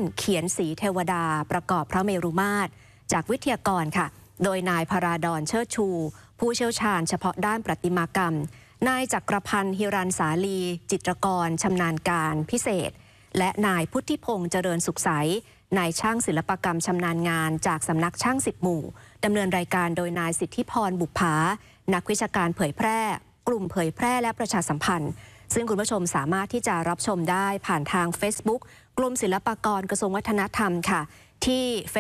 เขียนสีเทวดาประกอบพระเมรุมาตรจากวิทยากรค่ะโดยนายพราดรเชิดชูผู้เชี่ยวชาญเฉพาะด้านประติมากรรมนายจักรพันธ์ฮิรัญสาลีจิตรกรชำนาญการพิเศษและนายพุทธิพงษ์เจริญสุขใสนายช่างศิลปกรรมชำนาญงานจากสำนักช่าง10 หมู่ดำเนินรายการโดยนายสิทธิพรบุปผานักวิชาการเผยแพร่กลุ่มเผยแพร่และประชาสัมพันธ์ซึ่งคุณผู้ชมสามารถที่จะรับชมได้ผ่านทาง Facebook กลุ่มศิลปากรกระทรวงวัฒนธรรมค่ะที่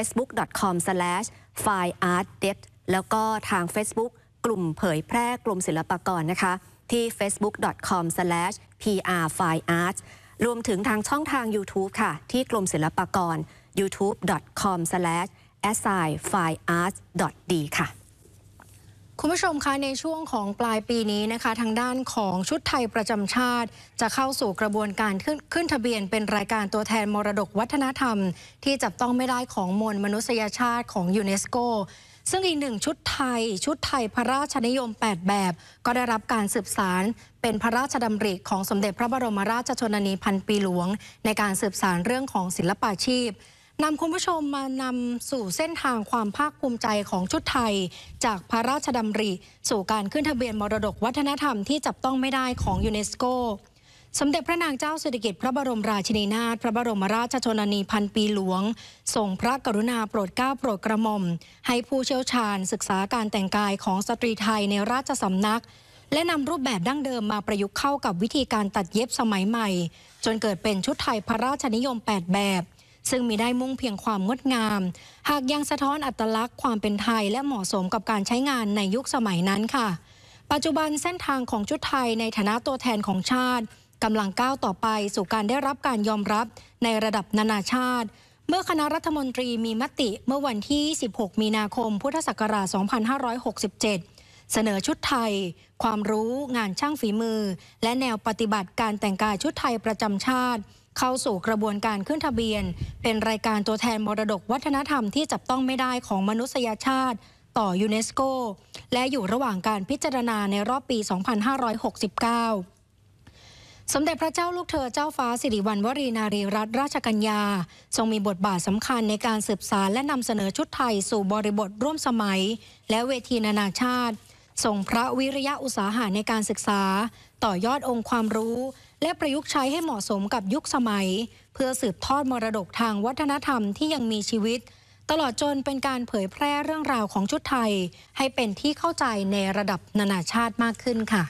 facebook.com/fineartdet แล้วก็ทาง Facebook กลุ่มเผยแพร่กลุ่มศิลปากรนะคะที่ facebook.com/prfinearts รวมถึงทางช่องทาง YouTube ค่ะที่กลุ่มศิลปากร youtube.com/finearts.d ค่ะคุณผู้ชมคะในช่วงของปลายปีนี้นะคะทางด้านของชุดไทยประจำชาติจะเข้าสู่กระบวนการขึ้นทะเบียนเป็นรายการตัวแทนมรดกวัฒนธรรมที่จับต้องไม่ได้ของมวลมนุษยชาติของยูเนสโกซึ่งอีกหนึ่งชุดไทยพระราชนิยม8แบบก็ได้รับการสืบสานเป็นพระราชดำริของสมเด็จพระบรมราชชนนีพันปีหลวงในการสืบสานเรื่องของศิลปาชีพนำคุณผู้ชมมานำสู่เส้นทางความภาคภูมิใจของชุดไทยจากพระราชดำริสู่การขึ้นทะเบียนมรดกวัฒนธรรมที่จับต้องไม่ได้ของยูเนสโกสมเด็จพระนางเจ้าสิริกิติ์พระบรมราชินีนาถพระบรมราชชนนีพันปีหลวงทรงพระกรุณาโปรดเกล้าโปรดกระหม่อมให้ผู้เชี่ยวชาญศึกษาการแต่งกายของสตรีไทยในราชสำนักและนำรูปแบบดั้งเดิมมาประยุกต์เข้ากับวิธีการตัดเย็บสมัยใหม่จนเกิดเป็นชุดไทยพระราชนิยม8แบบซึ่งมีได้มุ่งเพียงความงดงามหากยังสะท้อนอัตลักษณ์ความเป็นไทยและเหมาะสมกับการใช้งานในยุคสมัยนั้นค่ะปัจจุบันเส้นทางของชุดไทยในฐานะตัวแทนของชาติกำลังก้าวต่อไปสู่การได้รับการยอมรับในระดับนานาชาติเมื่อคณะรัฐมนตรีมีมติเมื่อวันที่16 มีนาคมพุทธศักราช 2567 เสนอชุดไทยความรู้งานช่างฝีมือและแนวปฏิบัติการแต่งกายชุดไทยประจำชาติเข้าสู่กระบวนการขึ้นทะเบียนเป็นรายการตัวแทนมรดกวัฒนธรรมที่จับต้องไม่ได้ของมนุษยชาติต่อยูเนสโกและอยู่ระหว่างการพิจารณาในรอบปี 2569 สมเด็จพระเจ้าลูกเธอเจ้าฟ้าสิริวัณวรีนารีรัตนราชกัญญาทรงมีบทบาทสำคัญในการสืบสานและนำเสนอชุดไทยสู่บริบทร่วมสมัยและเวทีนานาชาติทรงพระวิริยะอุตสาหะในการศึกษาต่อยอดองค์ความรู้และประยุกต์ใช้ให้เหมาะสมกับยุคสมัยเพื่อสืบทอดมรดกทางวัฒนธรรมที่ยังมีชีวิตตลอดจนเป็นการเผยแพร่เรื่องราวของชุดไทยให้เป็นที่เข้าใจในระดับนานาชาติมากขึ้นค่ะ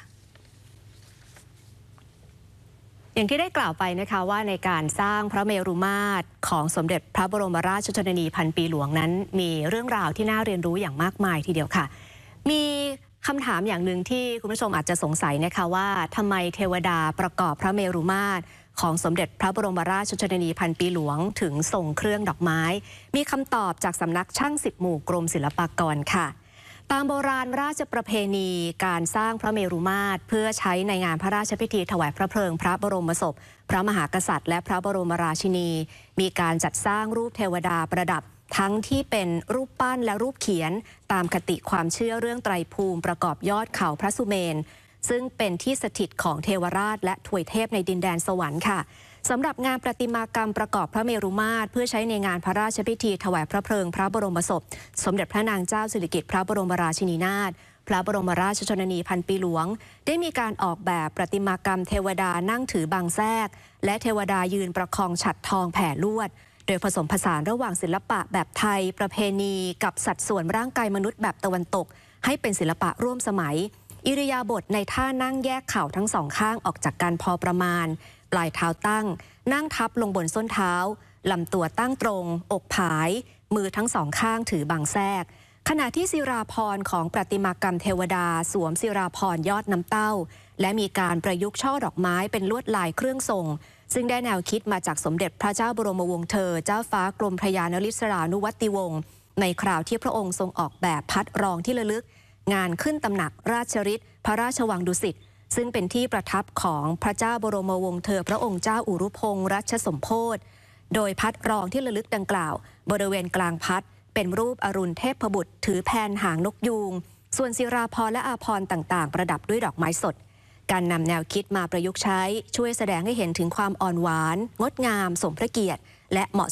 อย่างที่ได้กล่าวไปนะคะว่าในการสร้างพระเมรุมาตรของสมเด็จพระบรมราชชนนีพันปีหลวงนั้นมีเรื่องราวที่น่าเรียนรู้อย่างมากมายทีเดียวค่ะมีคำถามอย่างหนึ่งที่คุณผู้ชมอาจจะสงสัยนะคะว่าทำไมเทวดาประกอบพระเมรุมาตรของสมเด็จพระบรมราชชนนีพันปีหลวงถึงส่งเครื่องดอกไม้มีคำตอบจากสำนักช่าง10 หมู่กรมศิลปากรค่ะตามโบราณราชประเพณีการสร้างพระเมรุมาตรเพื่อใช้ในงานพระราชพิธีถวายพระเพลิงพระบรมศพพระมหากษัตริย์และพระบรมราชินีมีการจัดสร้างรูปเทวดาประดับทั้งที่เป็นรูปปั้นและรูปเขียนตามคติความเชื่อเรื่องไตรภูมิประกอบยอดเขาพระสุเมนซึ่งเป็นที่สถิตของเทวราชและทวยเทพในดินแดนสวรรค์ค่ะสำหรับงานประติมากรรมประกอบพระเมรุมาตรเพื่อใช้ในงานพระราชพิธีถวายพระเพลิงพระบรมศพสมเด็จพระนางเจ้าสิริกิติ์พระบรมราชินีนาถพระบรมราชชนนีพันปีหลวงได้มีการออกแบบประติมากรรมเทวดานั่งถือบางแทรกและเทวดายืนประคองฉัตรทองแผ่ลวดโดยผสมผสานระหว่างศิลปะแบบไทยประเพณีกับสัดส่วนร่างกายมนุษย์แบบตะวันตกให้เป็นศิลปะร่วมสมัยอิริยาบถในท่านั่งแยกเข่าทั้งสองข้างออกจากกันพอประมาณปลายเท้าตั้งนั่งทับลงบนส้นเท้าลำตัวตั้งตรงอกผายมือทั้งสองข้างถือบางแทรกขณะที่ศิราภรณ์ของประติมากรรมเทวดาสวมศิราภรณ์ยอดน้ำเต้าและมีการประยุกต์ช่อดอกไม้เป็นลวดลายเครื่องทรงซึ่งได้แนวคิดมาจากสมเด็จพระเจ้าบรมวงศ์เธอเจ้าฟ้ากรมพระยานริศรานุวัติวงศ์ในคราวที่พระองค์ทรงออกแบบพัดรองที่ระลึกงานขึ้นตำหนักราชฤทธิ์พระราชวังดุสิตซึ่งเป็นที่ประทับของพระเจ้าบรมวงศ์เธอพระองค์เจ้าอุรุพงษ์รัชสมโภชโดยพัดรองที่ระลึกดังกล่าวบริเวณกลางพัดเป็นรูปอรุณเทพบุตรถือแผนหางนกยูงส่วนศิราภรณ์และอาภรณ์ต่างๆประดับด้วยดอกไม้สดการนำแนวคิดมาประยุกต์ใช้ช่วยแสดงให้เห็นถึงความอ่อนหวานงดงามสมพระเกียรติและเหมาะ